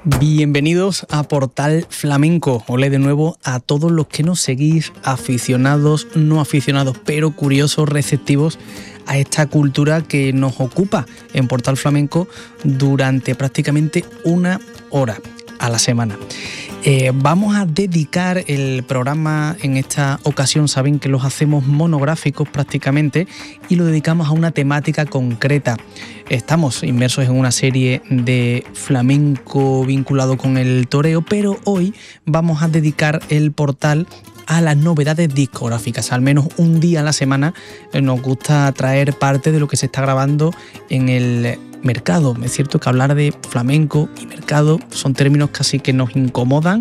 Bienvenidos a Portal Flamenco. Olé de nuevo a todos los que nos seguís, aficionados, no aficionados, pero curiosos, receptivos a esta cultura que nos ocupa en Portal Flamenco durante prácticamente una hora a la semana. Vamos a dedicar el programa en esta ocasión, saben que los hacemos monográficos prácticamente y lo dedicamos a una temática concreta. Estamos inmersos en una serie de flamenco vinculado con el toreo, pero hoy vamos a dedicar el portal a las novedades discográficas. Al menos un día a la semana nos gusta traer parte de lo que se está grabando en el mercado. Es cierto que hablar de flamenco y mercado son términos casi que nos incomodan,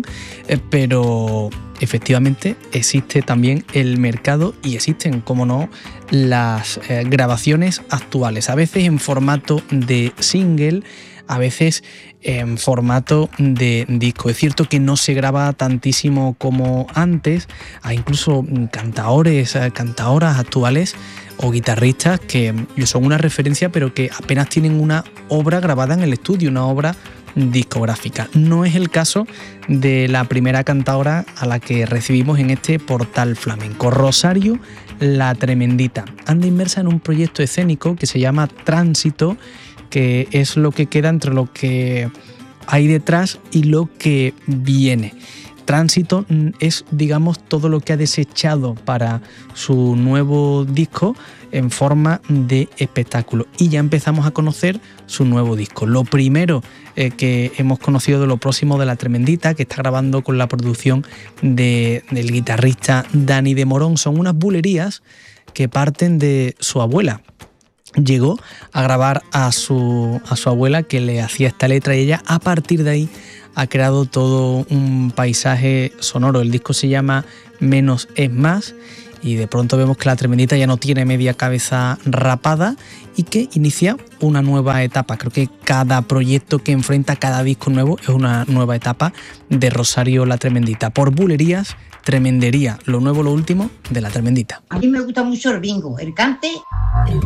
pero efectivamente existe también el mercado y existen, como no, las grabaciones actuales, a veces en formato de single, a veces en formato de disco. Es cierto que no se graba tantísimo como antes, hay incluso cantaores, cantaoras actuales o guitarristas que son una referencia pero que apenas tienen una obra grabada en el estudio, una obra discográfica. No es el caso de la primera cantaora a la que recibimos en este portal flamenco, Rosario La Tremendita. Anda inmersa en un proyecto escénico que se llama Tránsito, que es lo que queda entre lo que hay detrás y lo que viene. Tránsito es, digamos, todo lo que ha desechado para su nuevo disco en forma de espectáculo. Y ya empezamos a conocer su nuevo disco. Lo primero que hemos conocido de lo próximo de La Tremendita, que está grabando con la producción del guitarrista Dani de Morón, son unas bulerías que parten de su abuela. Llegó a grabar a su abuela, que le hacía esta letra, y ella a partir de ahí ha creado todo un paisaje sonoro. El disco se llama Menos es Más y de pronto vemos que La Tremendita ya no tiene media cabeza rapada y que inicia una nueva etapa. Creo que cada proyecto que enfrenta, cada disco nuevo es una nueva etapa de Rosario La Tremendita. Por bulerías, tremendería, lo nuevo, lo último de La Tremendita. A mí me gusta mucho el bingo, el cante, el